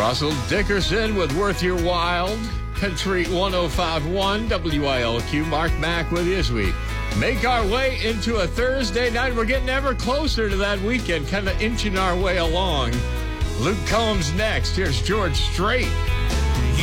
Russell Dickerson with Worth Your While. Country 105.1 WILQ. Mark Mack with you as we make our way into a Thursday night. We're getting ever closer to that weekend, kind of inching our way along. Luke Combs next. Here's George Strait.